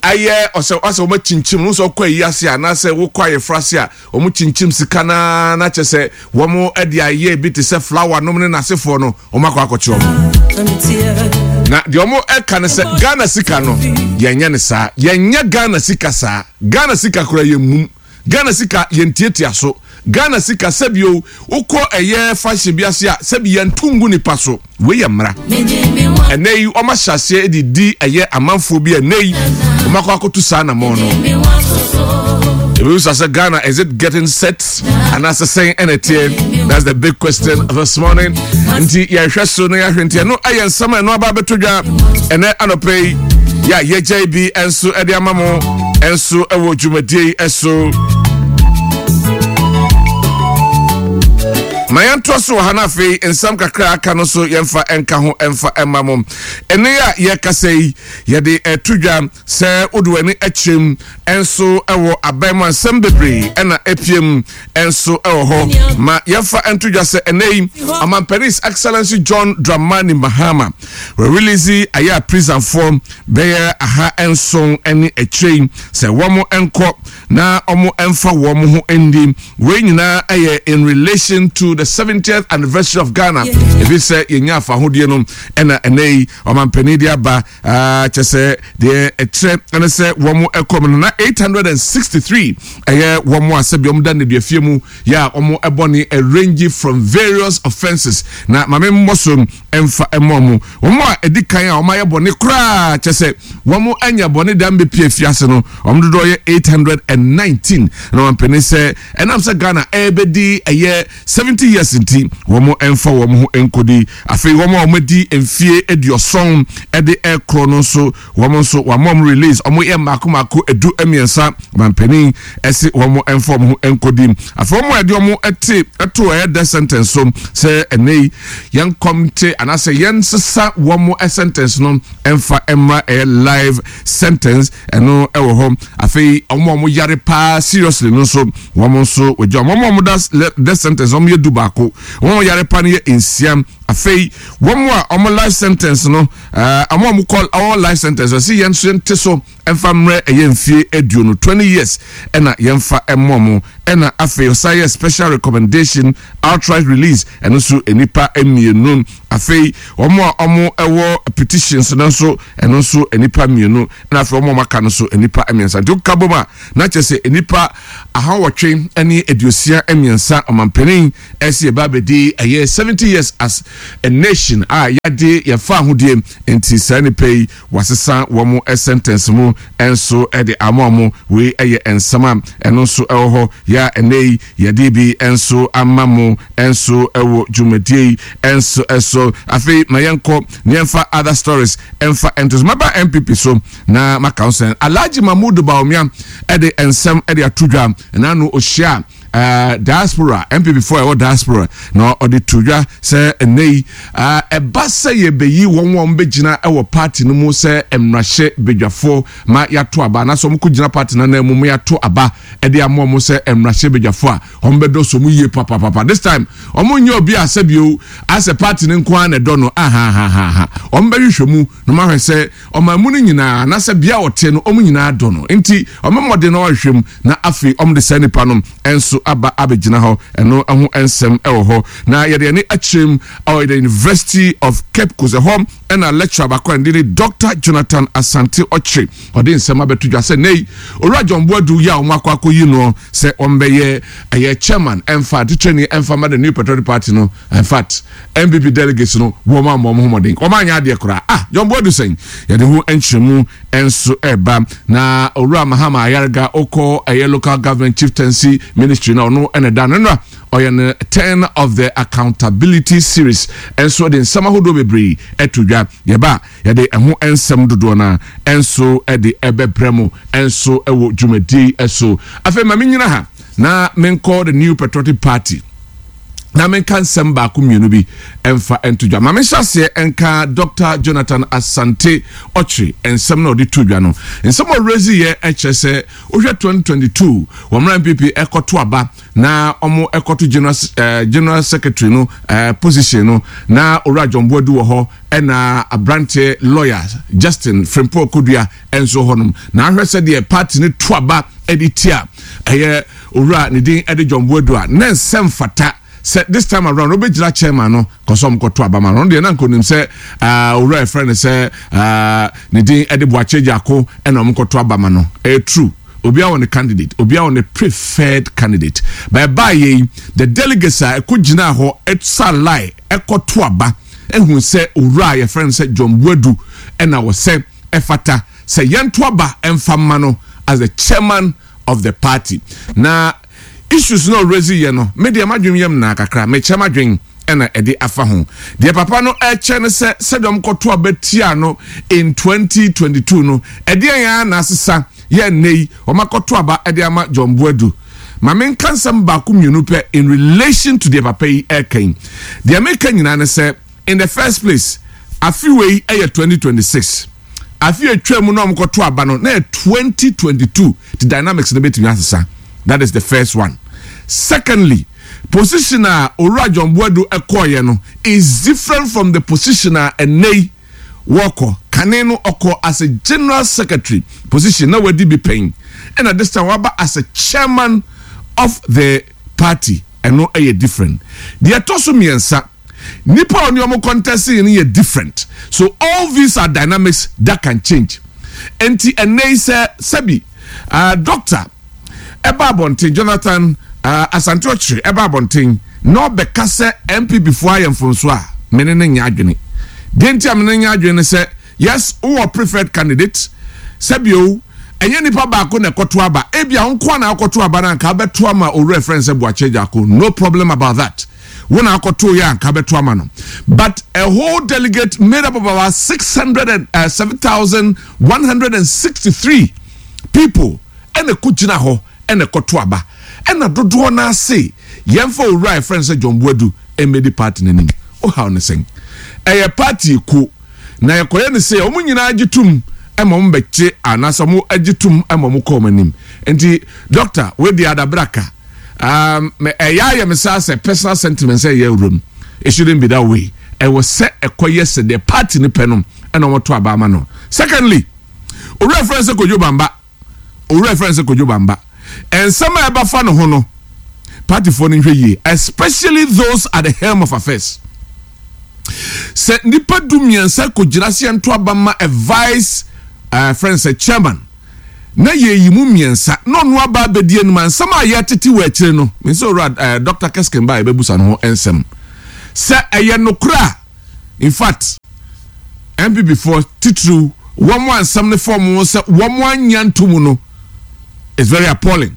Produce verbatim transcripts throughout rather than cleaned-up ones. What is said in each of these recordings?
aye ose ose omo chinchim no so kwa yase ana se wo kwa ye frase a omo chinchim sika na na chese wo mo ade aye bi te se flower no ne nasefo no omo akwa akwachi omo na de omo e kan se Ghana sika no yenye ne sa yenye Ghana sika sa Ghana sika kura ye mum Ghana sika yentietia so Ghana sika sebio uko eye fashion biase a sebi yentungu ni paso we yamra enei oma hyase edi di eye amanfo bi enei oma kwa kotu sana mo no we say Ghana, is it getting set? And as I say anything, that's the big question this morning. Nti ya hweso no ya hwenti no ayen sama no aba betoja ene anopei ya ye J B enso ede amamo enso ewo dwumadie eso Mayan toso hanafe ensam kakra aka no so yemfa enka ho emfa emamom ene ya ye kasei ye de etudwa se odwani achim enso ewo abema nsem bebre ena epiem enso ewo ho ma yemfa entudwa se enei Amampanis Excellency John Dramani Mahama we release aya prison form be aha enso eni etrain se womo enko na omo emfa womo ho endi we nyina aye in relation to the seventieth anniversary of Ghana. Yeah. If you say yenya fa hodie no ena enei Amampani dia ba ah chese de etre ena se womo ekom na eight hundred sixty-three aye womo asebiom da ne de afiemu ya omo eboni a range from various offenses na mame mmosom emfa emomu womo a edikan a omo ayeboni kra chese womo anya boni da mbepie afiase no omo do ye eight hundred nineteen na Amampani se enam se Ghana ebedi aye seventy years inti womo emfa womo enkodi afei womo omadi emfie edioson ede ekro no so womo so wamom release omo ye makomako edu emiensa Amampani ese womo emfa womo enkodi afei womo ede omo ete eto e de sentence so se enei yan komite anase yan sesa womo e sentence no emfa emra e live sentence eno ewo hom afei omo omo yare pa seriously no so womo so wejo omo omo das de sentence omo ye dubako womo yare pa ne ensiam afei womo a omo life sentence no uh amo omo call our life sentence so yen so ente so emfa mre eyemfie edu no twenty years ena yemfa emomo ena afei osaya special recommendation outright release eno so enipa emienu afei womo a omo ewo petitions no so eno so enipa mienu na afei womo maka no so enipa emiensa do kaboma na chese enipa ahawotwe eni ediosia emiensa Amampani ese ebabedi aye seventy years as a nation ah yade ya fa hodie enti sane pay wasesa womo a sentence mu enso e de amomo we eye ensama eno so eho ya enei yade bi enso amamo enso ewo dwumadie enso eso afi mayenko niemfa other stories emfa entos maba M P P so na makausen Alhaji Mahmoud Bawumia e de ensam e de atudwa na no ohia uh diaspora M P before or diaspora no odi tudwa se enei uh ebasa ye beyi won won begina e wo party no mu se emrahye bedwafo ma yato aba na so mko gina party na na mu yato aba e de amo mu se emrahye bedwafo a ombedo so mu ye papa papa this time omo nyo obi asebio as a party ne nko an edo no aha ha ha ha ombehwehwe mu no ma hwese omamu no nyina na se bia wote no omu nyina do no enti omemode no hwehwem na afi omde sanipa no enso aba abegina ho eno ahu ensem ewo ho na yede ne achim or the University of Cape Coast home and a lecturer bakwa ndini Doctor Jonathan Asante Ochi odi nsem abetudwa se nei ora John Boadu ya omakwa akoyi no se ombeye aye chairman emfa teaching emfa ma the New Patriotic Party no in fact M P P delegates no wo ma mo mo modin o ma nya de kura ah John Boadu sen yede hu enchemu enso eba na ora Mahama Ayarga oko aye local government chieftaincy ministry no no ene dan no oyen ten of the accountability series enso de nsama hodo bebre etudwa yeba yede eho ensem dodo na enso e de ebebremo enso ewo dwumadi eso afa ma menyina ha na men call the New Patriotic Party na menka nsɛm baako mmienu bi ɛmfa ɛntodwa ma menhyɛseɛ ɛnka Doctor Jonathan Asante Ochre nsɛm na ɔde todwa no nsɛm ɔrezi yɛ ɛkyerɛ sɛ ohwɛ twenty twenty-two wɔmra M P P ɛkɔto aba na ɔmo ɛkɔto general uh, general secretary no uh, position no na owura John Boadu wɔ hɔ ɛna abrante lawyer Justin Frimpong Kodua ɛnso hɔnom na ahwɛ sɛ deɛ party ne to aba ɛde tia ɛyɛ owura ne din ɛde John Boadu a na nsɛm fata. Say this time around, Robert Jira chairman no, cause some got to Abama. On the other hand, say, uh, Ura friend say, uh, Nidin Edibuache Jako, and Omko to Abama no. Eh, true. Obia on the candidate, Obia on the preferred candidate. By by the delegates are Kujina ho et salai, Eko Tuaba, and who say Ura, your friend said John Boadu, and I was say Efata, say Yan Tuaba and Famano as the chairman of the party. Now issues no raise ye no media madwum yam na kakra me chema dwen ena ede afa ho de papa no e che ne se sedom koto abetia no in twenty twenty-two no ede ya na asesa ye nei o makoto aba ede ama John Boadu ma men kansam ba ku mienu pe in relation to the papa yi eken de America nyina ne se in the first place afiwe e twenty twenty-six afi atwam no mkoto aba no na twenty twenty-two the dynamics no betimi asesa. That is the first one. Secondly, positioner Owura John Boadu ekoye no is different from the positioner Enei Woko Kaneno Oko as a general secretary position now wedi be paying. And at this time waba as a chairman of the party and no a different. The atoso miensa nipa oni omo contest ni different. So all these are dynamics that can change. Enti Enei se Sebi uh, doctor Eba Bonting Jonathan uh, Asante Ochre Eba Bonting no bekase M P before I am from Swa menene nyadwene denti amene nyadwene se yes who preferred candidate sebio enye nipa baako na koto aba ebia onko na akoto aba na nka beto ama o reference Buache Jako no problem about that wona akoto ya nka beto ama no but a whole delegate made up of about six hundred seven thousand one hundred sixty-three people and a kujina ho and a kotuaba and a dodo na say yemfo owura friends John Boadu emedi party nanim o how ne sing e party ku na yekoye ne say omu nyina agitum emom beche anasa mo agitum emom ko manim enti doctor we di adabraka um me eya ye me say personal sentiment say ye room it shouldn't be that way e was say ekoye se the party ni penom and o to aba ma no. Secondly, owura friends Kojo Bamba owura friends Kojo Bamba and some eba fa no ho no party for ni hwe ye especially those at the helm of affairs. Se nipa dumiensa ko girasi ento abama a vice uh, friends a chairman na ye yimu miensa no no aba bedie no man some aye tete wa akire no me so uh, Doctor Keskemba e bebusa no ho ensem se eye no kra in fact M P before titru one one some ne form se one one nyantumu no is very appalling.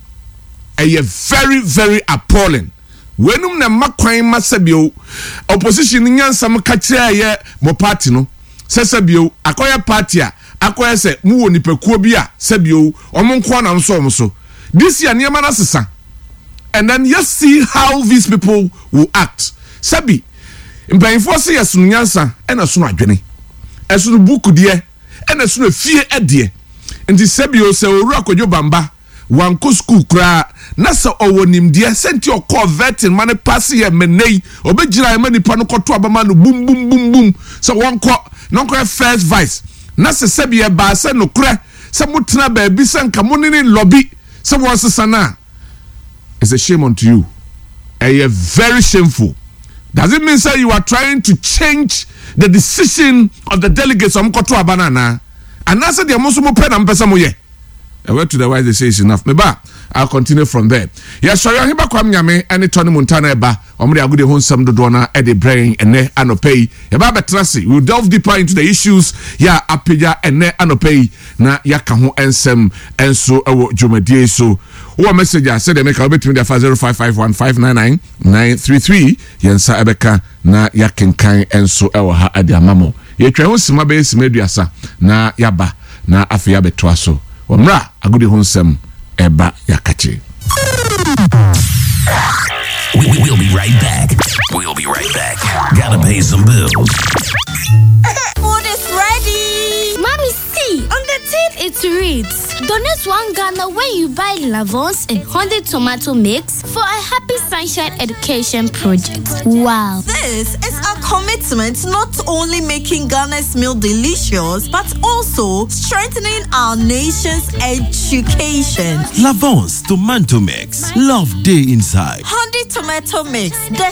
A very very appalling. Wenum na makwan masabio opposition nyansam ka kire ye mo party no sesabio akoya party a akoya se mu woni pekuo bi a sabio omonko na nso omso this year niema na sesa and then you see how these people will act sabi mpanfo se yesunu nyansa e na sunu adwene esunu buku de e na sunu fie ede nti sabio se Owura Kojo Bamba wanko school kra na se owonim de senti okọ vetting mane pass ye menei obegira ma nipa no koto abama no bum bum bum bum so wanko no ko first vice na se sebie ba se no kra se mutena ba bi se nka monene lobby se wo sesana. It's a shame unto you. A very shameful. Does it mean say you are trying to change the decision of the delegates of Mkoto Abanana? And I said, "Most of pen and person moye." I went to the wise. They say it's enough. Meba, I'll continue from there. Yes, sorry. I'm here. Kwame Nyame. Any Tony Montana eba. Omri agude hon sam dodona. Eddie brain ene anopay. Eba betrasi. We'll delve deeper into the issues. Ya apeja ene anopay na ya kaho ensem enso ewo jumedie so. What message I said? They make a bit me the zero five five one five nine nine nine three three. Yensa ebeka na ya kenkan enso ewo ha adi amamo. Ye twa ho sima be sima duasa na yaba na afia beto aso. Omra agudi honsem eba yakachi. We, we, we'll be right back. We'll be right back. Gotta pay some bills. Food is ready. Mommy, see, on the tin it reads, donate one Ghana when you buy Lavons and Honey tomato mix for a Happy Sunshine Education project. Wow. This is a commitment not only making Ghana's meal delicious, but also strengthening our nation's education. Lavons tomato mix. Love day inside. Honey tomato mix, the